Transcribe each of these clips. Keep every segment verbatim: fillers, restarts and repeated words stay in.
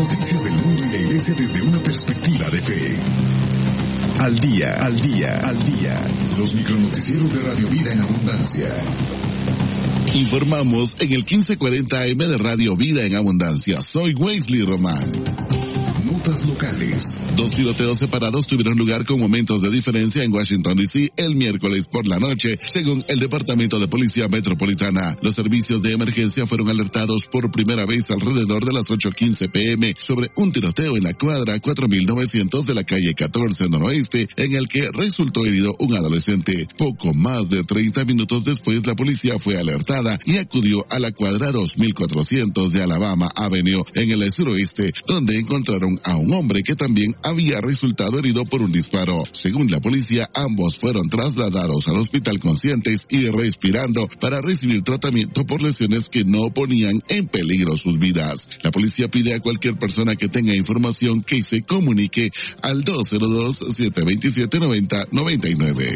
noticias del mundo y la iglesia desde una perspectiva de fe. Al día, al día, al día. Los micronoticieros de Radio Vida en Abundancia. Informamos en el quince cuarenta A M de Radio Vida en Abundancia. Soy Wesley Román. Notas locales. Dos tiroteos separados tuvieron lugar con momentos de diferencia en Washington D C el miércoles por la noche, según el Departamento de Policía Metropolitana. Los servicios de emergencia fueron alertados por primera vez alrededor de las ocho quince P M sobre un tiroteo en la cuadra cuatro mil novecientos de la calle catorce noroeste, en el que resultó herido un adolescente. Poco más de treinta minutos después, la policía fue alertada y acudió a la cuadra dos mil cuatrocientos de Alabama Avenue en el suroeste, donde encontraron a un hombre que también había resultado herido por un disparo. Según la policía, ambos fueron trasladados al hospital conscientes y respirando para recibir tratamiento por lesiones que no ponían en peligro sus vidas. La policía pide a cualquier persona que tenga información que se comunique al dos cero dos, siete dos siete, nueve cero nueve nueve.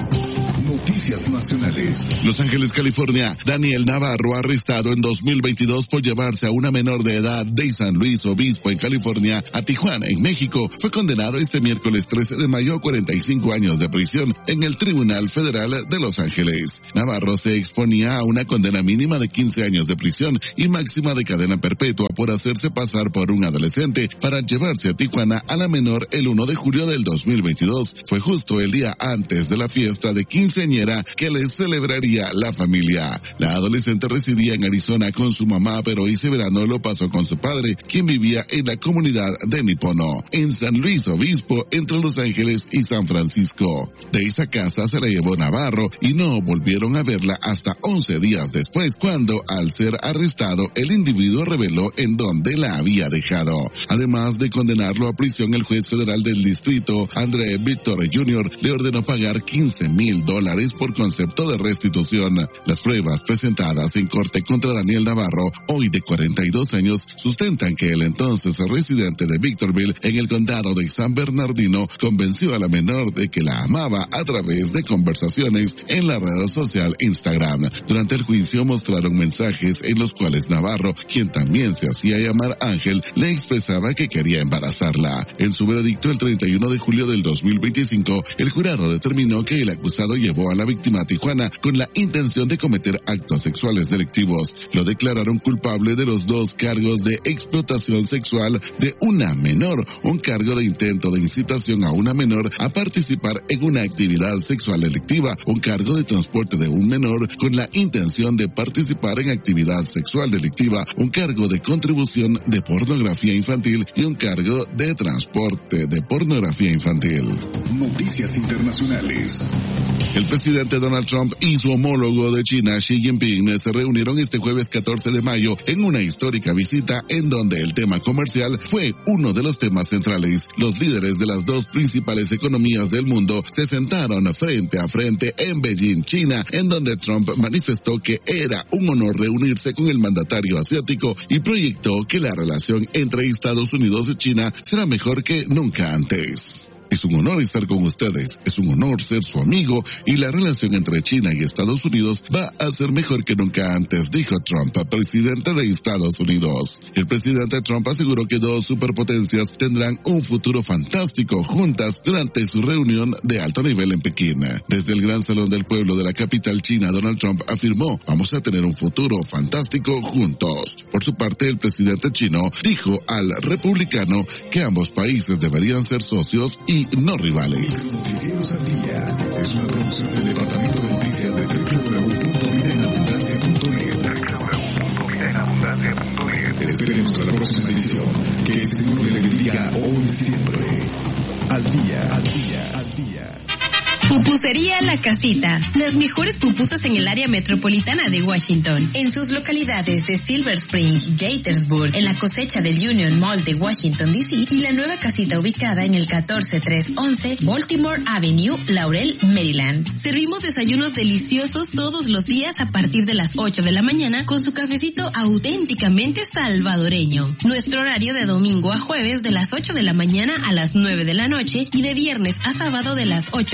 Noticias nacionales. Los Ángeles, California. Daniel Navarro, arrestado en dos mil veintidós por llevarse a una menor de edad de San Luis Obispo en California a Tijuana en México, fue condenado este miércoles trece de mayo a cuarenta y cinco años de prisión en el Tribunal Federal de Los Ángeles. Navarro se exponía a una condena mínima de quince años de prisión y máxima de cadena perpetua por hacerse pasar por un adolescente para llevarse a Tijuana a la menor el primero de julio del dos mil veintidós. Fue justo el día antes de la fiesta de quinceañera que les celebraría la familia. La adolescente residía en Arizona con su mamá, pero ese verano lo pasó con su padre, quien vivía en la comunidad de Nipono, en San Luis Obispo, entre Los Ángeles y San Francisco. De esa casa se la llevó Navarro y no volvieron a verla hasta once días después, cuando al ser arrestado el individuo reveló en dónde la había dejado. Además de condenarlo a prisión, el juez federal del distrito, André Víctor junior, le ordenó pagar quince mil dólares por concepto de restitución. Las pruebas presentadas en corte contra Daniel Navarro, hoy de cuarenta y dos años, sustentan que el entonces residente de Victorville, en el condado de San Bernardino, convenció a la menor de que la amaba a través de conversaciones en la red social Instagram. Durante el juicio mostraron mensajes en los cuales Navarro, quien también se hacía llamar Ángel, le expresaba que quería embarazarla. En su veredicto el treinta y uno de julio del dos mil veinticinco, el jurado determinó que el acusado llevó a la víctima a Tijuana con la intención de cometer actos sexuales delictivos. Lo declararon culpable de los dos cargos de explotación sexual de una menor, un cargo de intento de incitación a una menor a participar en una actividad sexual delictiva, un cargo de transporte de un menor con la intención de participar en actividad sexual delictiva, un cargo de contribución de pornografía infantil y un cargo de transporte de pornografía infantil. Noticias internacionales. El presidente Donald Trump y su homólogo de China, Xi Jinping, se reunieron este jueves catorce de mayo en una histórica visita en donde el tema comercial fue uno de los temas centrales. Los líderes de las dos principales economías del mundo se sentaron frente a frente en Beijing, China, en donde Trump manifestó que era un honor reunirse con el mandatario asiático y proyectó que la relación entre Estados Unidos y China será mejor que nunca antes. Es un honor estar con ustedes, es un honor ser su amigo y la relación entre China y Estados Unidos va a ser mejor que nunca antes, dijo Trump, presidente de Estados Unidos. El presidente Trump aseguró que dos superpotencias tendrán un futuro fantástico juntas durante su reunión de alto nivel en Pekín. Desde el Gran Salón del Pueblo de la capital china, Donald Trump afirmó: vamos a tener un futuro fantástico juntos. Por su parte, el presidente chino dijo al republicano que ambos países deberían ser socios y y no rivales. Noticieros al Día es una producción del Departamento de Noticias de doble u doble u doble u punto vida en abundancia punto net. doble u doble u doble u punto vida en abundancia punto net. Esperemos hasta la próxima edición. Que el Señor le bendiga hoy y siempre. Al día, al día, al día. Pupusería La Casita. Las mejores pupusas en el área metropolitana de Washington. En sus localidades de Silver Spring, Gaithersburg, en la cosecha del Union Mall de Washington D C y la nueva casita ubicada en el catorce tres once Baltimore Avenue, Laurel, Maryland. Servimos desayunos deliciosos todos los días a partir de las ocho de la mañana con su cafecito auténticamente salvadoreño. Nuestro horario de domingo a jueves de las ocho de la mañana a las nueve de la noche y de viernes a sábado de las ocho de la mañana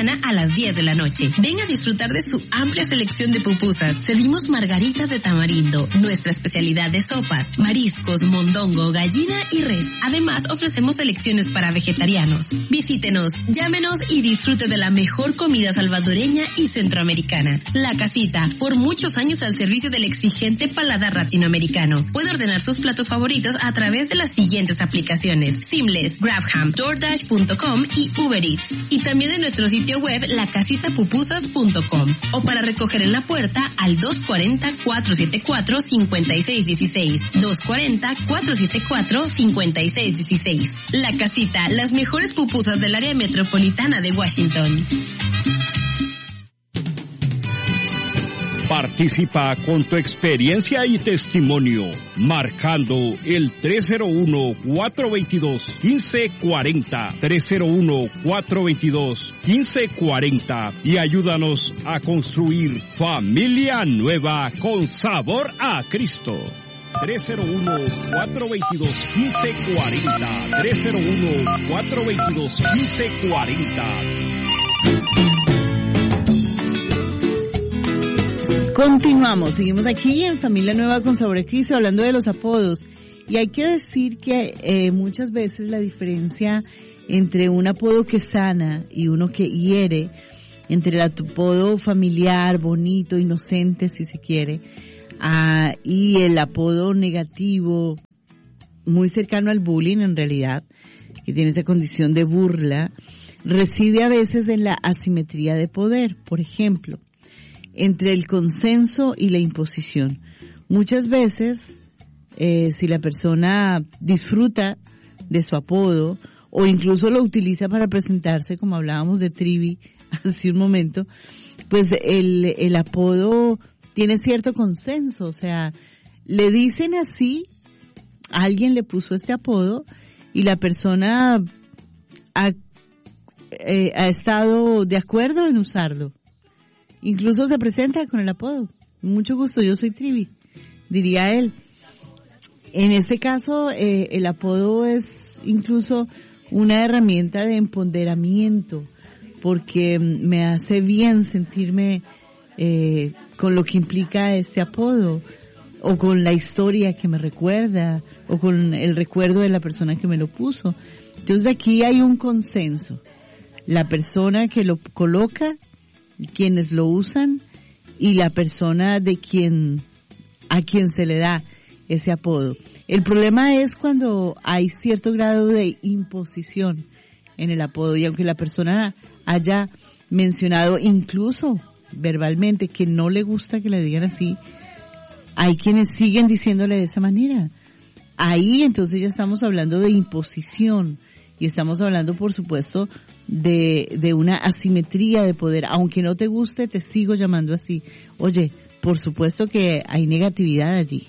mañana a las diez de la noche. Ven a disfrutar de su amplia selección de pupusas. Servimos margaritas de tamarindo, nuestra especialidad de sopas, mariscos, mondongo, gallina y res. Además, ofrecemos selecciones para vegetarianos. Visítenos, llámenos y disfrute de la mejor comida salvadoreña y centroamericana. La Casita, por muchos años al servicio del exigente paladar latinoamericano. Puede ordenar sus platos favoritos a través de las siguientes aplicaciones: Seamless, GrabHam, DoorDash punto com y Uber Eats. Y también de nuestro sitio web la casita pupusas punto com. O para recoger en la puerta al dos cuatro cero, cuatro siete cuatro, cinco seis uno seis. dos cuatro cero, cuatro siete cuatro, cinco seis uno seis. La Casita, las mejores pupusas del área metropolitana de Washington. Participa con tu experiencia y testimonio, marcando el tres cero uno, cuatro dos dos, uno cinco cuatro cero, tres cero uno, cuatro dos dos, uno cinco cuatro cero, y ayúdanos a construir familia nueva con sabor a Cristo. tres cero uno, cuatro dos dos, uno cinco cuatro cero, tres cero uno, cuatro dos dos, uno cinco cuatro cero. Continuamos, seguimos aquí en Familia Nueva con Sabor a Cristo hablando de los apodos. Y hay que decir que eh, muchas veces la diferencia entre un apodo que sana y uno que hiere, entre el apodo familiar, bonito, inocente si se quiere, uh, y el apodo negativo, muy cercano al bullying en realidad, que tiene esa condición de burla, reside a veces en la asimetría de poder. Por ejemplo, entre el consenso y la imposición. Muchas veces, eh, si la persona disfruta de su apodo o incluso lo utiliza para presentarse, como hablábamos de Trivi hace un momento, pues el, el apodo tiene cierto consenso, o sea, le dicen así, alguien le puso este apodo y la persona ha, eh, ha estado de acuerdo en usarlo. Incluso se presenta con el apodo. Mucho gusto, yo soy Trivi, diría él. En este caso, eh, el apodo es incluso una herramienta de empoderamiento, porque me hace bien sentirme eh, con lo que implica este apodo, o con la historia que me recuerda, o con el recuerdo de la persona que me lo puso. Entonces aquí hay un consenso. La persona que lo coloca, quienes lo usan y la persona de quien a quien se le da ese apodo. El problema es cuando hay cierto grado de imposición en el apodo, y aunque la persona haya mencionado incluso verbalmente que no le gusta que le digan así, hay quienes siguen diciéndole de esa manera. Ahí entonces ya estamos hablando de imposición y estamos hablando, por supuesto, de, de una asimetría de poder. Aunque no te guste, te sigo llamando así. Oye, por supuesto que hay negatividad allí.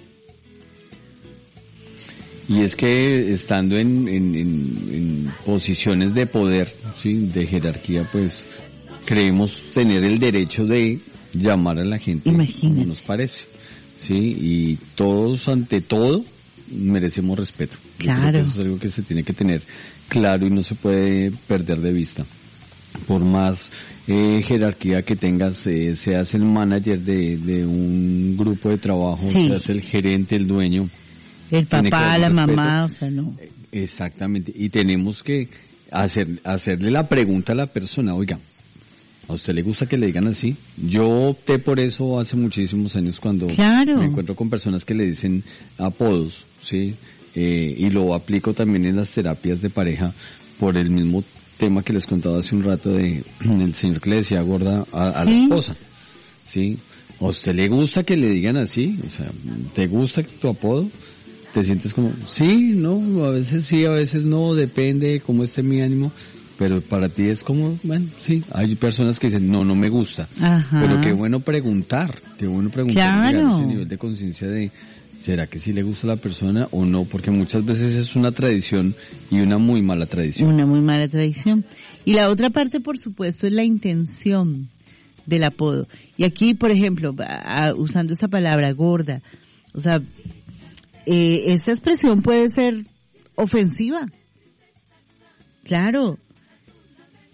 Y es que estando en, en, en, en posiciones de poder, sí, de jerarquía, pues creemos tener el derecho de llamar a la gente Imagínate. como nos parece, sí, y todos ante todo merecemos respeto. Claro. Yo creo que eso es algo que se tiene que tener claro y no se puede perder de vista. Por más eh, jerarquía que tengas, eh, seas el manager de, de un grupo de trabajo, sí. seas el gerente, el dueño, el papá, la respeto. mamá, o sea, no. Exactamente, y tenemos que hacer hacerle la pregunta a la persona, oiga, ¿a usted le gusta que le digan así? Yo opté por eso hace muchísimos años cuando claro. me encuentro con personas que le dicen apodos, ¿sí? Eh, y lo aplico también en las terapias de pareja por el mismo tema que les contaba hace un rato de el señor que le decía gorda a, a ¿Sí? la esposa, ¿sí? ¿A usted le gusta que le digan así? O sea, ¿te gusta tu apodo? Te sientes como, sí, no, a veces sí, a veces no, depende de cómo esté mi ánimo, pero para ti es como, bueno, sí, hay personas que dicen, no, no me gusta. Ajá. Pero qué bueno preguntar, qué bueno preguntar, claro. llegar a ese nivel de conciencia de, ¿será que sí le gusta a la persona o no? Porque muchas veces es una tradición y una muy mala tradición. Una muy mala tradición. Y la otra parte, por supuesto, es la intención del apodo. Y aquí, por ejemplo, a, usando esta palabra, gorda, o sea, eh, esta expresión puede ser ofensiva. Claro.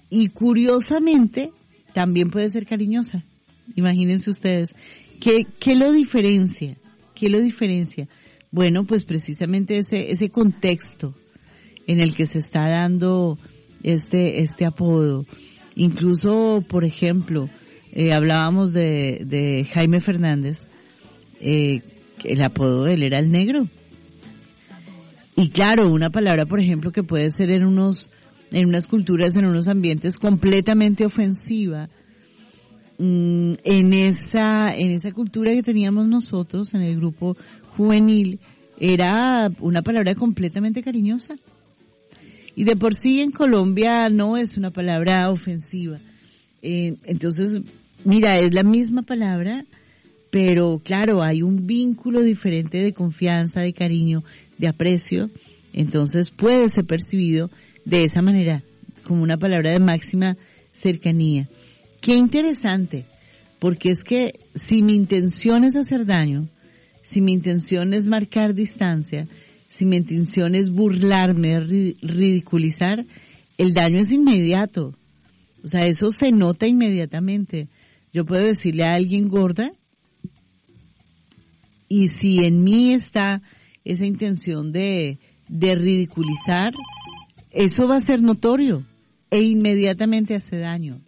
y curiosamente también puede ser cariñosa. Imagínense ustedes. ¿Qué, qué lo diferencia? ¿Qué lo diferencia? Bueno, pues precisamente ese, ese contexto en el que se está dando este, este apodo. Incluso, por ejemplo, eh, hablábamos de, de Jaime Fernández, eh, el apodo de él era el negro. Y claro, una palabra, por ejemplo, que puede ser en unos, en unas culturas, en unos ambientes completamente ofensiva, mmm, en esa, en esa cultura que teníamos nosotros, en el grupo juvenil, era una palabra completamente cariñosa. Y de por sí en Colombia no es una palabra ofensiva. Eh, entonces, mira, es la misma palabra, pero claro, hay un vínculo diferente de confianza, de cariño, de aprecio. Entonces puede ser percibido de esa manera, como una palabra de máxima cercanía. Qué interesante, porque es que si mi intención es hacer daño, si mi intención es marcar distancia, si mi intención es burlarme, ridiculizar, el daño es inmediato. O sea, eso se nota inmediatamente. Yo puedo decirle a alguien gorda, y si en mí está esa intención de, de ridiculizar, eso va a ser notorio e inmediatamente hace daño.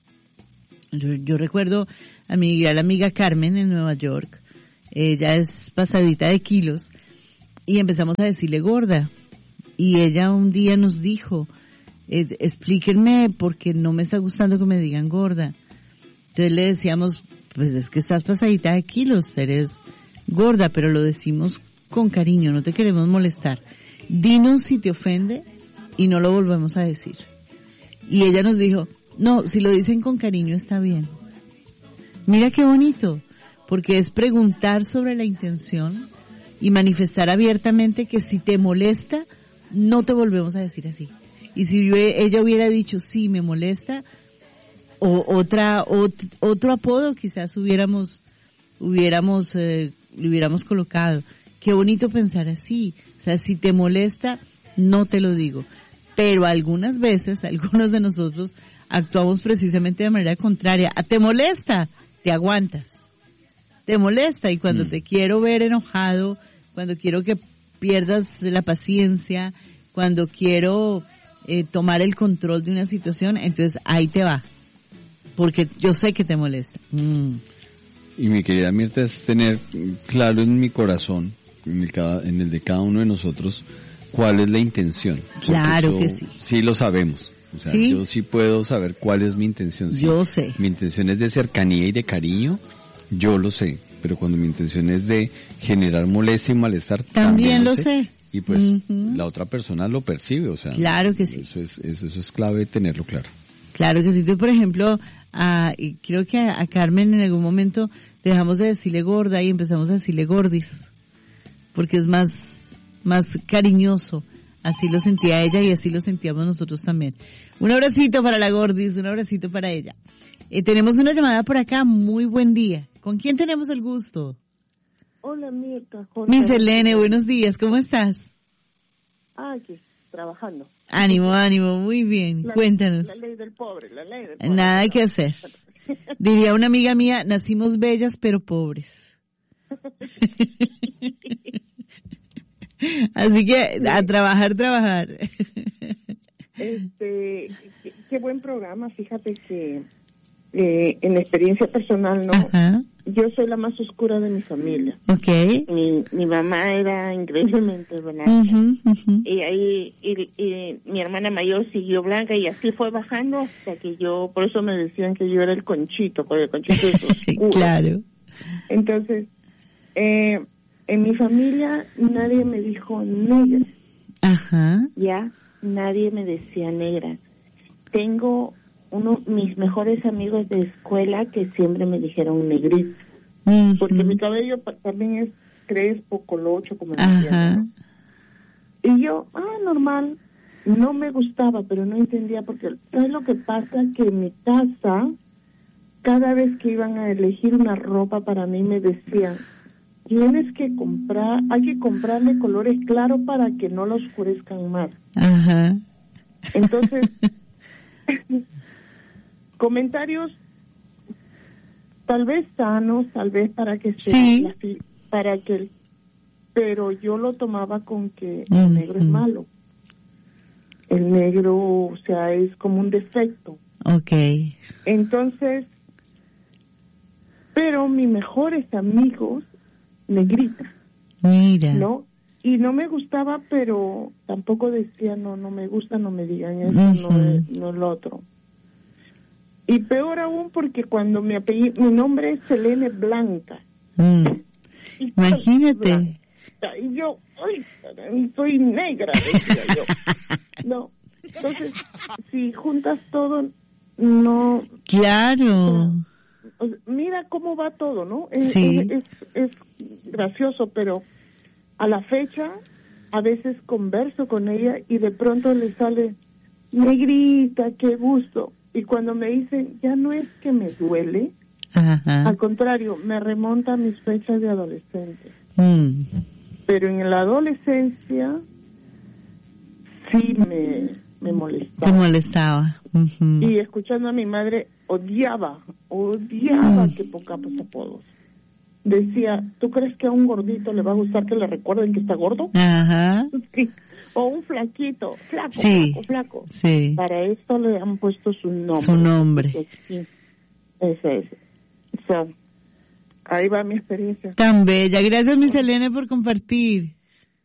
Yo, yo recuerdo a mi gran amiga Carmen en Nueva York, ella es pasadita de kilos, y empezamos a decirle gorda, y ella un día nos dijo, eh, explíquenme porque no me está gustando que me digan gorda. Entonces le decíamos, pues es que estás pasadita de kilos, eres gorda, pero lo decimos con cariño, no te queremos molestar. Dinos si te ofende y no lo volvemos a decir. Y ella nos dijo, no, si lo dicen con cariño está bien. Mira qué bonito, porque es preguntar sobre la intención y manifestar abiertamente que si te molesta, no te volvemos a decir así. Y si yo, ella hubiera dicho, sí, me molesta, o otra, ot, otro apodo quizás hubiéramos, hubiéramos, eh, le hubiéramos colocado. Qué bonito pensar así. O sea, si te molesta, no te lo digo. Pero algunas veces, algunos de nosotros actuamos precisamente de manera contraria. ¿Te molesta? Te aguantas. Te molesta y cuando mm. te quiero ver enojado, cuando quiero que pierdas la paciencia, cuando quiero eh, tomar el control de una situación, entonces ahí te va. Porque yo sé que te molesta. Mm. Y mi querida Mirta, es tener claro en mi corazón, en el, cada, en el de cada uno de nosotros, cuál es la intención. Claro que sí. Sí lo sabemos. O sea, ¿sí? Yo sí puedo saber cuál es mi intención. Sí. Yo sé. Mi intención es de cercanía y de cariño, yo lo sé. Pero cuando mi intención es de generar molestia y malestar, también, también lo sé. sé. Y pues uh-huh. la otra persona lo percibe, o sea. Claro que sí. Eso es, eso es clave tenerlo claro. Claro que sí. Tú, por ejemplo, a, y creo que a, a Carmen en algún momento dejamos de decirle gorda y empezamos a decirle gordis, porque es más, más cariñoso. Así lo sentía ella y así lo sentíamos nosotros también. Un abracito para la gordis, un abracito para ella. Eh, tenemos una llamada por acá. Muy buen día. ¿Con quién tenemos el gusto? Hola, Mirta. Mi Selene, buenos días. ¿Cómo estás? Ah, aquí, trabajando. Ánimo, ánimo. Muy bien. La, Cuéntanos. La ley del pobre, la ley del pobre. Nada hay que hacer. Diría una amiga mía, nacimos bellas pero pobres. Así que a trabajar, trabajar. Este, qué, qué buen programa. Fíjate que eh, en experiencia personal, ¿no? Ajá. Yo soy la más oscura de mi familia. Okay. Mi, mi mamá era increíblemente blanca. Uh-huh, uh-huh. Y ahí y, y mi hermana mayor siguió blanca y así fue bajando hasta que yo, por eso me decían que yo era el conchito, porque el conchito es oscuro. Claro. Entonces, eh, en mi familia nadie me dijo negra. Ajá. Ya, nadie me decía negra. Tengo uno mis mejores amigos de escuela que siempre me dijeron negrita. Uh-huh. Porque mi cabello también es crespo, colocho, como decía, ¿no? Y yo, ah, normal, no me gustaba, pero no entendía porque ¿sabes lo que pasa? Que en mi casa, cada vez que iban a elegir una ropa para mí me decían, tienes que comprar, hay que comprarle colores claros para que no lo oscurezcan más. Ajá. Entonces, comentarios tal vez sanos, tal vez para que se sí. para que pero yo lo tomaba con que mm, el negro mm. es malo. El negro, o sea, es como un defecto. Okay. Entonces, pero mis mejores amigos negrita. Mira. ¿No? Y no me gustaba, pero tampoco decía, no, no me gusta, no me digan eso, uh-huh. no es, no es lo otro. Y peor aún porque cuando mi apellido, mi nombre es Selene Blanca. Mm. Imagínate. Blanca. Y yo, ay, soy negra, decía yo. No. Entonces, si juntas todo, no... Claro. O sea, mira cómo va todo, ¿no? Es, sí. es, es, es gracioso, pero a la fecha, a veces converso con ella y de pronto le sale, negrita, qué gusto. Y cuando me dicen, ya no es que me duele, Ajá. al contrario, me remonta a mis fechas de adolescente. Mm. Pero en la adolescencia sí me, me molestaba. Te molestaba. Uh-huh. Y escuchando a mi madre, odiaba, odiaba Mm. que pongamos apodos. Decía, ¿tú crees que a un gordito le va a gustar que le recuerden que está gordo? Ajá. Sí. O un flaquito, flaco, Sí. flaco, flaco. Sí. Para esto le han puesto su nombre. Su nombre. Sí, ese es. O sea, ahí va mi experiencia. Tan bella. Gracias, mi Selene, por compartir.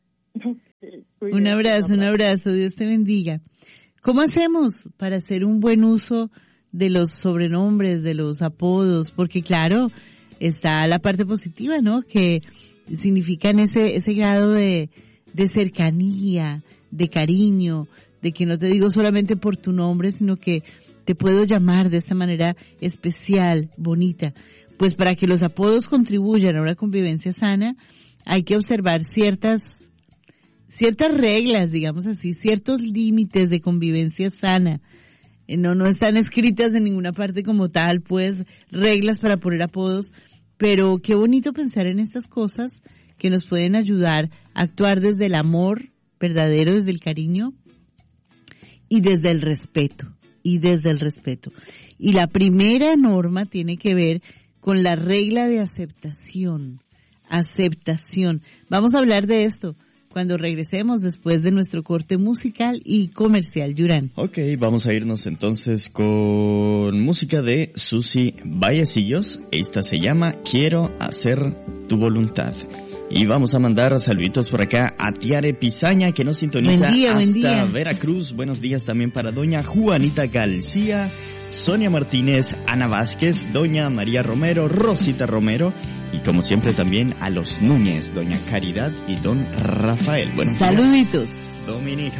Un abrazo, un abrazo. Dios te bendiga. ¿Cómo hacemos para hacer un buen uso de los sobrenombres, de los apodos? Porque claro, está la parte positiva, ¿no? Que significan ese ese grado de, de cercanía, de cariño, de que no te digo solamente por tu nombre, sino que te puedo llamar de esta manera especial, bonita. Pues para que los apodos contribuyan a una convivencia sana, hay que observar ciertas ciertas reglas, digamos así, ciertos límites de convivencia sana. No, no están escritas en ninguna parte como tal, pues, reglas para poner apodos, pero qué bonito pensar en estas cosas que nos pueden ayudar a actuar desde el amor verdadero, desde el cariño y desde el respeto, y desde el respeto. Y la primera norma tiene que ver con la regla de aceptación, aceptación. Vamos a hablar de esto cuando regresemos después de nuestro corte musical y comercial, Yurán. Ok, vamos a irnos entonces con música de Susi Vallecillos. Esta se llama Quiero hacer tu voluntad. Y vamos a mandar saluditos por acá a Tiare Pizaña, que nos sintoniza buen día, hasta buen día. Veracruz. Buenos días también para doña Juanita García, Sonia Martínez, Ana Vázquez, doña María Romero, Rosita Romero y como siempre también a los Núñez, doña Caridad y don Rafael. Buenos días. Saluditos. Dominica.